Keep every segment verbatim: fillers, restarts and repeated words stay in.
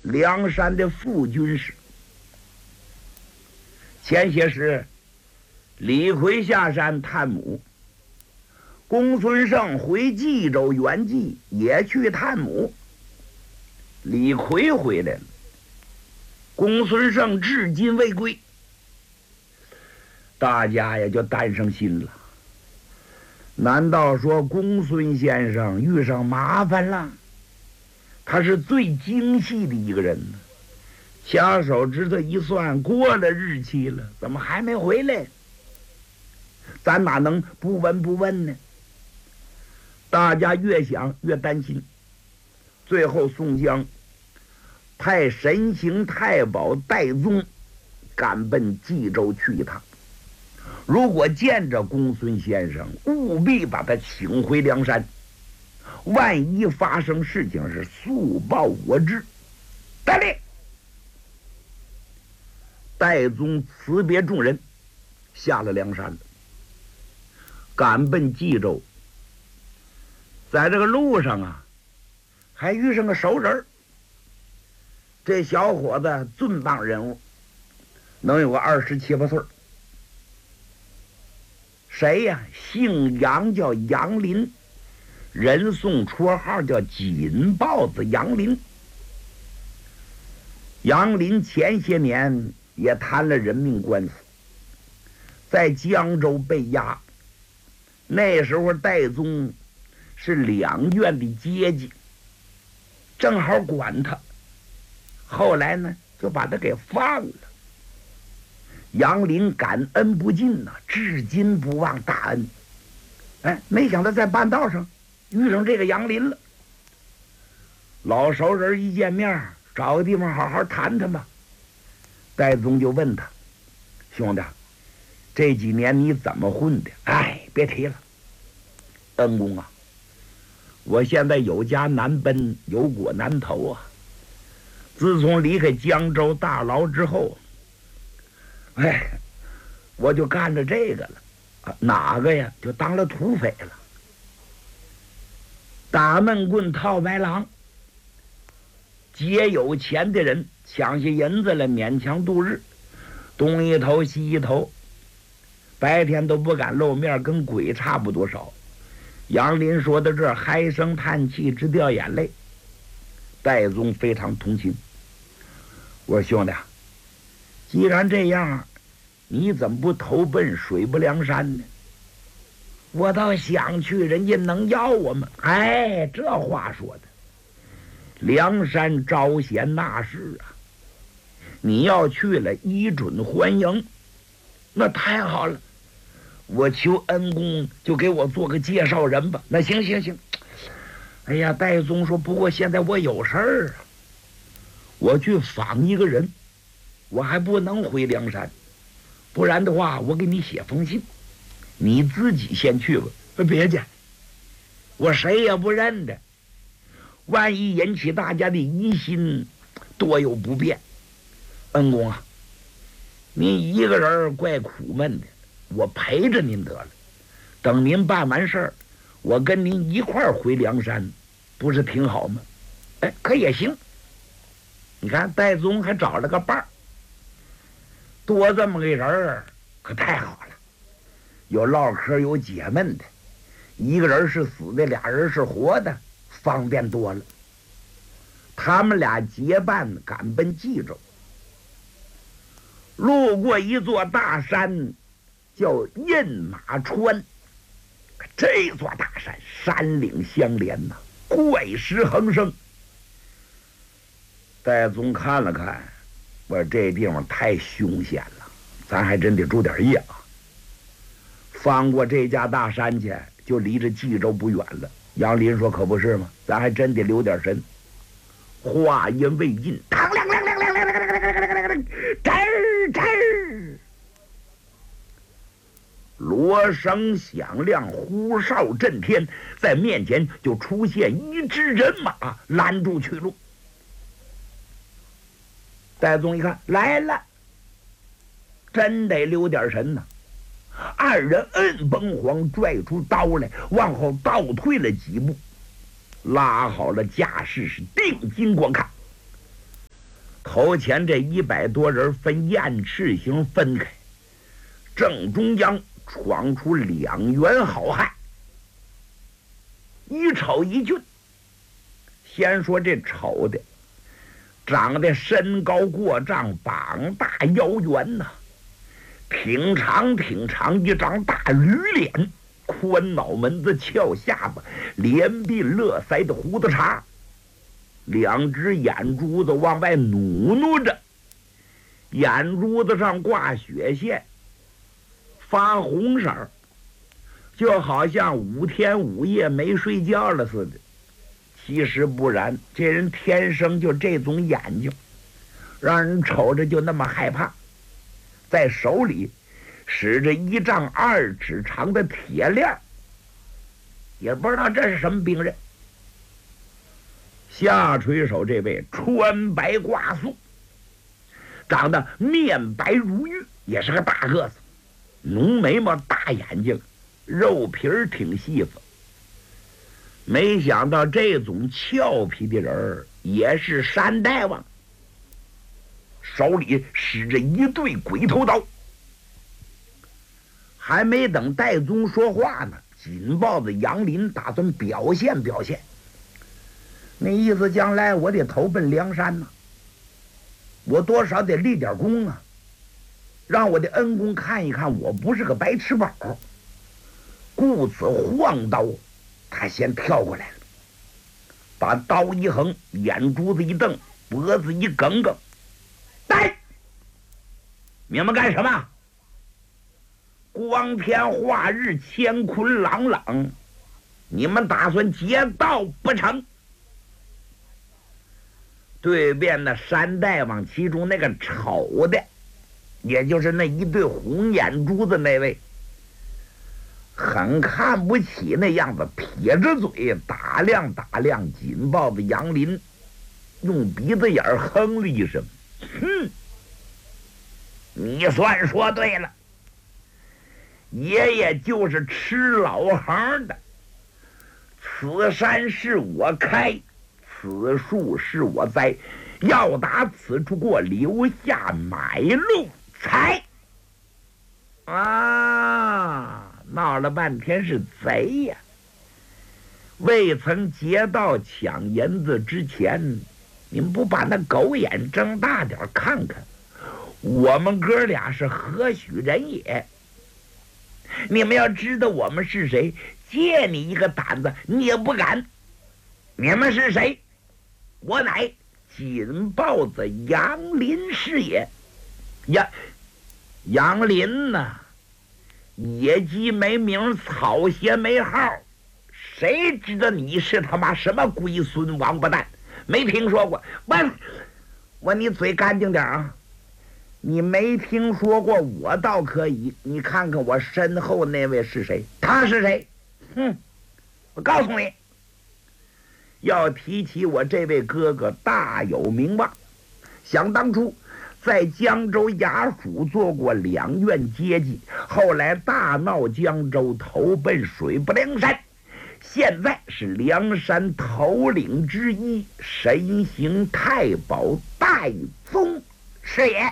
梁山的副军师。前些时，李逵下山探母，公孙胜回冀州圆寂，也去探母。李逵回来了，公孙胜至今未归，大家也就担上心了。难道说公孙先生遇上麻烦了？他是最精细的一个人呢，掐手指头一算，过了日期了，怎么还没回来？咱哪能不闻不问呢？大家越想越担心，最后宋江派神行太保戴宗赶奔冀州去一趟，如果见着公孙先生，务必把他请回梁山，万一发生事情是速报我知。得令。戴宗辞别众人，下了梁山了，赶奔冀州。在这个路上啊，还遇上个熟人。这小伙子尊棒人物，能有个二十七八岁。谁呀？姓杨，叫杨林，人送绰号叫锦豹子杨林。杨林前些年也谈了人命官司，在江州被押。那时候戴宗是两院的阶级，正好管他，后来呢就把他给放了。杨林感恩不尽呐、啊，至今不忘大恩。哎，没想到在半道上遇上这个杨林了。老熟人一见面，找个地方好好谈谈吧。戴宗就问他：“兄弟，这几年你怎么混的？”哎，别提了，恩公啊，我现在有家难奔，有国难投啊。自从离开江州大牢之后，哎，我就干了这个了，啊、哪个呀？就当了土匪了，打闷棍套白狼，劫有钱的人，抢些银子来勉强度日，东一头西一头，白天都不敢露面，跟鬼差不多少。杨林说到这儿，唉声叹气，直掉眼泪。戴宗非常同情，我说兄弟，既然这样，你怎么不投奔水泊梁山呢？我倒想去，人家能要我们？哎，这话说的，梁山招贤纳士啊，你要去了，依准欢迎，那太好了。我求恩公就给我做个介绍人吧。那行行行。哎呀，戴宗说，不过现在我有事儿啊，我去访一个人，我还不能回梁山，不然的话我给你写封信，你自己先去吧。别介，我谁也不认得，万一引起大家的疑心，多有不便。恩公啊，您一个人怪苦闷的，我陪着您得了，等您办完事儿，我跟您一块儿回梁山，不是挺好吗？哎，可也行。你看戴宗还找了个伴儿，多这么个人儿可太好了，有唠嗑有解闷的，一个人是死的，俩人是活的，方便多了。他们俩结伴赶奔冀州，路过一座大山，叫印马川。这座大山山岭相连呐、啊，怪石横生。戴宗看了看，我说这地方太凶险了，咱还真得住点夜啊。翻过这家大山去，就离着冀州不远了。杨林说：“可不是吗？咱还真得留点神。”话音未尽，当啷啷啷啷啷啷啷啷啷，吱吱，锣声响亮，呼哨震天，在面前就出现一支人马，拦住去路。戴宗一看来了，真得留点神呐。二人摁崩簧，拽出刀来，往后倒退了几步，拉好了架势，是定睛观看。 头前这一百多人分雁翅形分开，正中央闯出两员好汉，一丑一俊。先说这丑的，长得身高过丈，膀大腰圆呐、啊，挺长挺长一张大驴脸，宽脑门子翘下巴，连鬓络腮的胡子茬，两只眼珠子往外努努着，眼珠子上挂血线，发红色，就好像五天五夜没睡觉了似的。其实不然，这人天生就这种眼睛，让人瞅着就那么害怕。在手里使着一丈二尺长的铁链，也不知道这是什么兵刃。下垂手这位穿白挂素，长得面白如玉，也是个大个子，浓眉毛大眼睛，肉皮儿挺细子。没想到这种俏皮的人也是山大王，手里使着一对鬼头刀。还没等戴宗说话呢，紧抱着杨林打算表现表现，那意思将来我得投奔梁山呢、啊，我多少得立点功啊，让我的恩公看一看我不是个白吃宝。顾此晃刀，他先跳过来了，把刀一横，眼珠子一瞪，脖子一梗梗，呆！你们干什么？光天化日，乾坤朗朗，你们打算劫道不成？对面那山大王其中那个丑的，也就是那一对红眼珠子那位，很看不起那样子，撇着嘴打量打量紧抱着杨林，用鼻子眼哼了一声：“哼，你算说对了，爷爷就是吃老行的。此山是我开，此树是我栽，要打此处过，留下买路财。”啊！闹了半天是贼呀！未曾劫道抢银子之前，你们不把那狗眼睁大点看看，我们哥俩是何许人也？你们要知道我们是谁，借你一个胆子你也不敢。你们是谁？我乃紧抱着杨林是也。杨杨林呐、啊，野鸡没名，草鞋没号，谁知道你是他妈什么龟孙王八蛋？没听说过？问我你嘴干净点啊！你没听说过我倒可以，你看看我身后那位是谁？他是谁？哼！我告诉你，要提起我这位哥哥，大有名望。想当初在江州衙署做过两院阶级，后来大闹江州，投奔水泊梁山，现在是梁山头领之一，神行太保戴宗是也。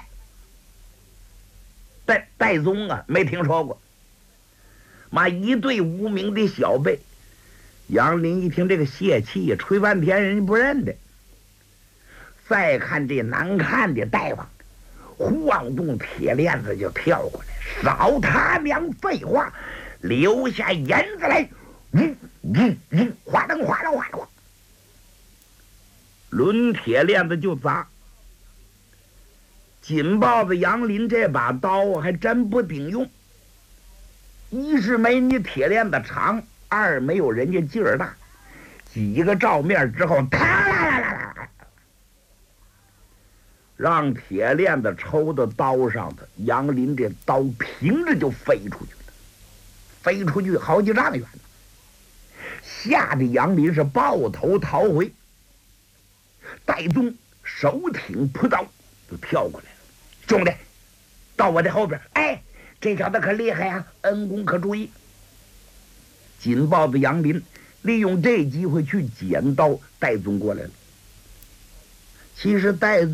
戴戴宗啊，没听说过。妈一对无名的小辈，杨林一听这个泄气，吹半天人家不认得。再看这难看的大王，晃动铁链子就跳过来，少他娘废话，留下银子来！呜呜呜，哗楞哗楞哗楞，抡铁链子就砸。紧抱着杨林这把刀还真不顶用，一是没你铁链子长，二没有人家劲儿大。几个照面之后，啪啦啦啦啦，让铁链子抽到刀上的杨林这刀平着就飞出去了，飞出去好几丈远，吓得杨林是抱头逃回。戴宗手挺朴刀就跳过来了，兄弟，到我的后边，哎，这小子可厉害呀、啊，恩公可注意。紧抱着杨林，利用这机会去捡刀，戴宗过来了。其实戴